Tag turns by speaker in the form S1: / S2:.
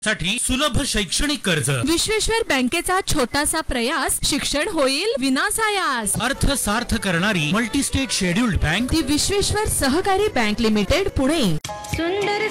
S1: साठी सुलभ शैक्षणिक कर्ज.
S2: विश्वेश्वर बँकेचा छोटासा प्रयास शिक्षण होईल विनासायास.
S1: अर्थ सार्थ करणारी मल्टी स्टेट शेड्यूल्ड बँक
S2: ती विश्वेश्वर सहकारी बँक लिमिटेड पुणे.
S3: सुंदर